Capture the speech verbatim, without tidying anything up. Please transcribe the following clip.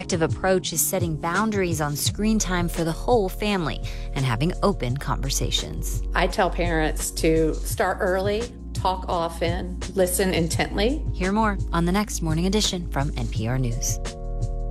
effective approach is setting boundaries on screen time for the whole family and having open conversations. I tell parents to start early, talk often, listen intently. Hear more on the next Morning Edition from N P R News.